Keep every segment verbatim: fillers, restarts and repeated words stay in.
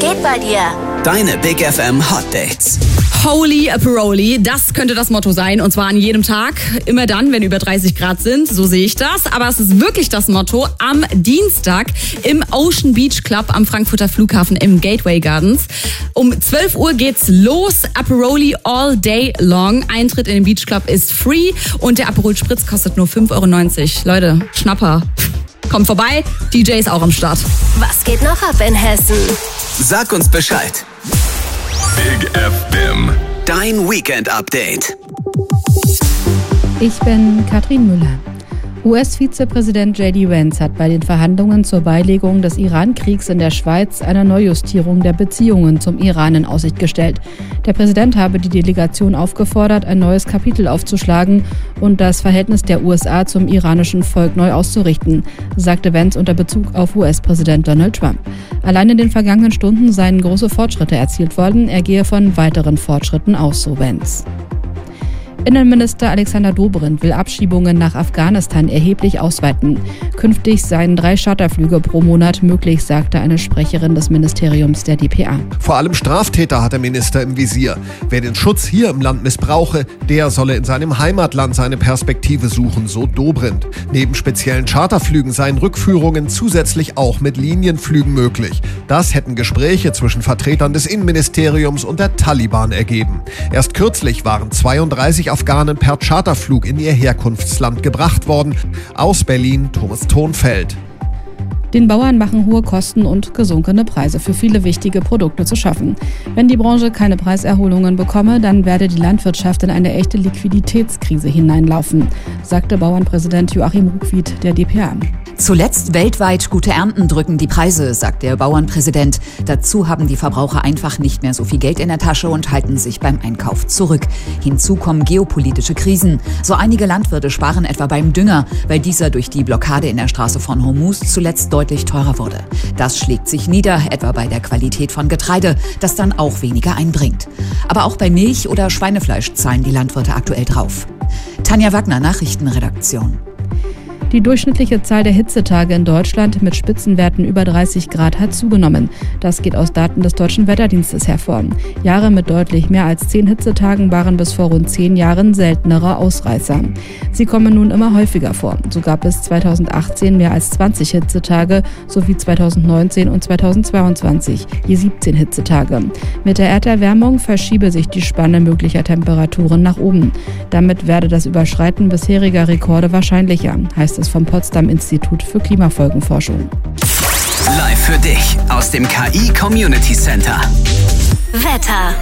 geht bei dir? Deine Big F M Hot Dates. Holy Aperoli, das könnte das Motto sein. Und zwar an jedem Tag. Immer dann, wenn über dreißig Grad sind. So sehe ich das. Aber es ist wirklich das Motto am Dienstag im Ocean Beach Club am Frankfurter Flughafen im Gateway Gardens. Um zwölf Uhr geht's los. Aperoli all day long. Eintritt in den Beach Club ist free. Und der Aperol Spritz kostet nur fünf Euro neunzig. Leute, Schnapper. Kommt vorbei, D J ist auch am Start. Was geht noch ab in Hessen? Sag uns Bescheid. Big F M. Dein Weekend-Update. Ich bin Katrin Müller. U S-Vizepräsident J D Vance hat bei den Verhandlungen zur Beilegung des Iran-Kriegs in der Schweiz eine Neujustierung der Beziehungen zum Iran in Aussicht gestellt. Der Präsident habe die Delegation aufgefordert, ein neues Kapitel aufzuschlagen und das Verhältnis der U S A zum iranischen Volk neu auszurichten, sagte Vance unter Bezug auf U S-Präsident Donald Trump. Allein in den vergangenen Stunden seien große Fortschritte erzielt worden. Er gehe von weiteren Fortschritten aus, so Vance. Innenminister Alexander Dobrindt will Abschiebungen nach Afghanistan erheblich ausweiten. Künftig seien drei Charterflüge pro Monat möglich, sagte eine Sprecherin des Ministeriums der D P A. Vor allem Straftäter hat der Minister im Visier. Wer den Schutz hier im Land missbrauche, der solle in seinem Heimatland seine Perspektive suchen, so Dobrindt. Neben speziellen Charterflügen seien Rückführungen zusätzlich auch mit Linienflügen möglich. Das hätten Gespräche zwischen Vertretern des Innenministeriums und der Taliban ergeben. Erst kürzlich waren zweiunddreißig Afghanen per Charterflug in ihr Herkunftsland gebracht worden. Aus Berlin, Thomas Thonfeld. Den Bauern machen hohe Kosten und gesunkene Preise für viele wichtige Produkte zu schaffen. Wenn die Branche keine Preiserholungen bekomme, dann werde die Landwirtschaft in eine echte Liquiditätskrise hineinlaufen, sagte Bauernpräsident Joachim Ruckwied der D P A. Zuletzt weltweit gute Ernten drücken die Preise, sagt der Bauernpräsident. Dazu haben die Verbraucher einfach nicht mehr so viel Geld in der Tasche und halten sich beim Einkauf zurück. Hinzu kommen geopolitische Krisen. So einige Landwirte sparen etwa beim Dünger, weil dieser durch die Blockade in der Straße von Hormuz zuletzt deutlich teurer wurde. Das schlägt sich nieder, etwa bei der Qualität von Getreide, das dann auch weniger einbringt. Aber auch bei Milch oder Schweinefleisch zahlen die Landwirte aktuell drauf. Tanja Wagner, Nachrichtenredaktion. Die durchschnittliche Zahl der Hitzetage in Deutschland mit Spitzenwerten über dreißig Grad hat zugenommen. Das geht aus Daten des Deutschen Wetterdienstes hervor. Jahre mit deutlich mehr als zehn Hitzetagen waren bis vor rund zehn Jahren seltenere Ausreißer. Sie kommen nun immer häufiger vor. So gab es zweitausendachtzehn mehr als zwanzig Hitzetage sowie zweitausendneunzehn und zweitausendzweiundzwanzig je siebzehn Hitzetage. Mit der Erderwärmung verschiebe sich die Spanne möglicher Temperaturen nach oben. Damit werde das Überschreiten bisheriger Rekorde wahrscheinlicher, heißt es vom Potsdam Institut für Klimafolgenforschung. Live für dich aus dem K I Community Center. Wetter.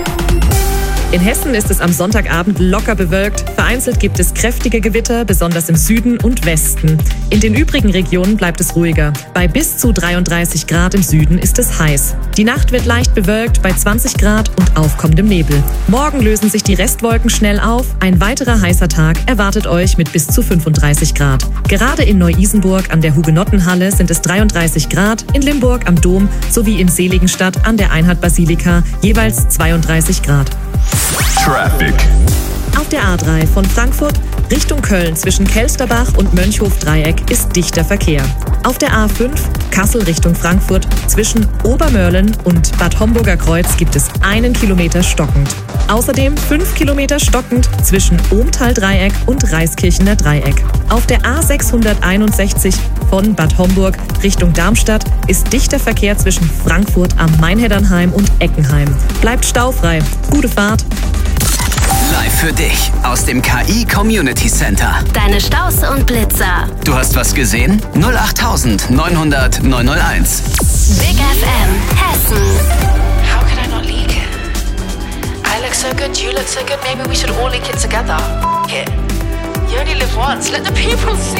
In Hessen ist es am Sonntagabend locker bewölkt. Vereinzelt gibt es kräftige Gewitter, besonders im Süden und Westen. In den übrigen Regionen bleibt es ruhiger. Bei bis zu dreiunddreißig Grad im Süden ist es heiß. Die Nacht wird leicht bewölkt bei zwanzig Grad und aufkommendem Nebel. Morgen lösen sich die Restwolken schnell auf. Ein weiterer heißer Tag erwartet euch mit bis zu fünfunddreißig Grad. Gerade in Neu-Isenburg an der Hugenottenhalle sind es dreiunddreißig Grad, in Limburg am Dom sowie in Seligenstadt an der Einheit-Basilika jeweils zweiunddreißig Grad. Traffic. Auf der A drei von Frankfurt Richtung Köln zwischen Kelsterbach und Mönchhof-Dreieck ist dichter Verkehr. Auf der A fünf Kassel Richtung Frankfurt zwischen Obermörlen und Bad Homburger Kreuz gibt es einen Kilometer stockend. Außerdem fünf Kilometer stockend zwischen Ohmtal-Dreieck und Reiskirchener Dreieck. Auf der A sechshunderteinundsechzig von Bad Homburg Richtung Darmstadt ist dichter Verkehr zwischen Frankfurt am Mainheddernheim und Eckenheim. Bleibt staufrei. Gute Fahrt. Live für dich aus dem K I Community Center. Deine Staus und Blitzer. Du hast was gesehen? null acht neun null null neun null eins. Big F M Hessen. How can I not leak it? I look so good, you look so good, maybe we should all leak it together. F- it. You only live once, let the people see.